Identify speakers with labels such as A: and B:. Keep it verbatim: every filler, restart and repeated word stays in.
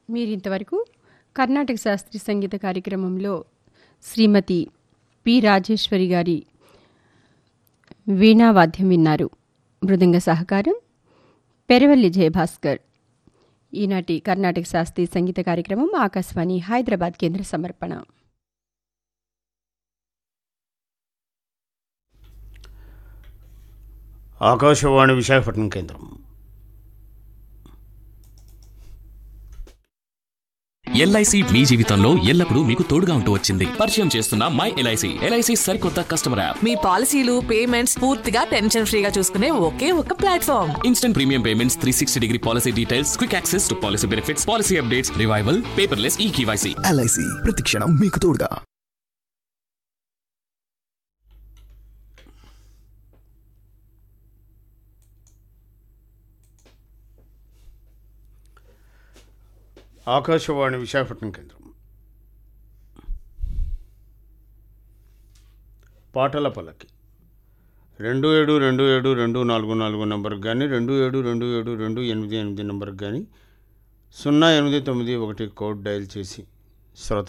A: మీరింతవరకు కర్ణాటక శాస్త్రీయ సంగీత కార్యక్రమంలో శ్రీమతి పి రాజేశ్వరి గారి వీణావాద్యం విన్నారు. మృదంగ సహకారం పెరవల్లి జయభాస్కర్. ఈనాటి కర్ణాటక శాస్త్రీయ సంగీత కార్యక్రమం ఆకాశవాణి హైదరాబాద్ కేంద్ర సమర్పణ.
B: ఆకాశవాణి విశాఖపట్నం కేంద్రం.
C: ఎల్ఐసి మీ జీవితంలో ఎల్లప్పుడూ మీకు తోడుగా ఉంటూ వచ్చింది. పరిచయం చేస్తున్న మై ఎల్ఐసి. ఎల్ఐసి సరికొత్త కస్టమర్ యాప్.
D: మీ పాలసీలు పేమెంట్స్ పూర్తిగా టెన్షన్ ఫ్రీగా చూసుకునే ఒకే ఒక platform.
C: Instant premium payments, three sixty degree policy details, quick access to policy benefits, policy updates, revival, paperless ఈ కేవైసీ.
E: ఎల్ఐసి ప్రతి క్షణం మీకు తోడుగా.
B: ఆకాశవాణి విశాఖపట్నం కేంద్రం. పాటల పల్లకి రెండు ఏడు రెండు ఏడు రెండు నాలుగు నాలుగు నంబర్కి కానీ, రెండు ఏడు రెండు ఏడు రెండు ఎనిమిది ఎనిమిది నంబర్కి కానీ, సున్నా ఎనిమిది తొమ్మిది ఒకటి కోడ్ డయల్ చేసి శ్రోత